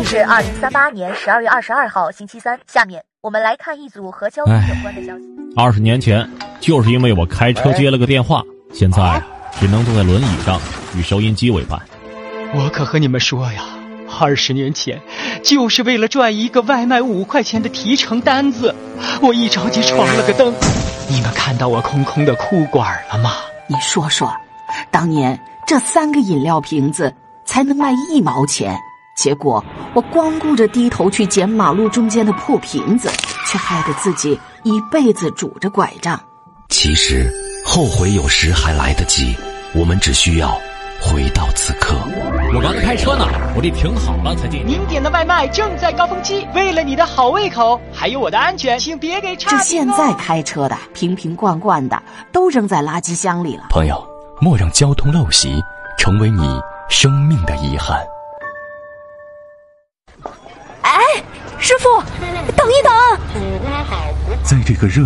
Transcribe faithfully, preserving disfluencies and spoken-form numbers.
是二零三八年十二月二十二号星期三。下面我们来看一组和交通有关的消息。 二十年前，就是因为我开车接了个电话，现在只能坐在轮椅上与收音机为伴。 我可和你们说呀，二十年前，就是为了赚一个外卖五块钱的提成单子，我一着急闯了个灯。你们看到我空空的裤管了吗？ 你说说，当年这三个饮料瓶子才能卖一毛钱，结果我光顾着低头去捡马路中间的破瓶子，却害得自己一辈子拄着拐杖。 其实后悔有时还来得及，我们只需要回到此刻。 我刚才开车呢，我得停好了才进。 您点的外卖正在高峰期，为了你的好胃口，还有我的安全，请别给差评哦。 这现在开车的瓶瓶罐罐的都扔在垃圾箱里了。 朋友，莫让交通陋习成为你生命的遗憾。 哎，师傅，等一等！ 在这个热